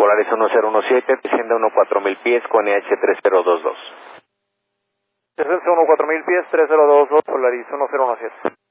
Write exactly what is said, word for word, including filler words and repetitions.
Polaris uno cero uno siete, desciende uno cuatro mil pies con E H tres cero dos dos. Descenso uno cuatro mil pies, tres cero dos dos, Polaris uno cero uno siete.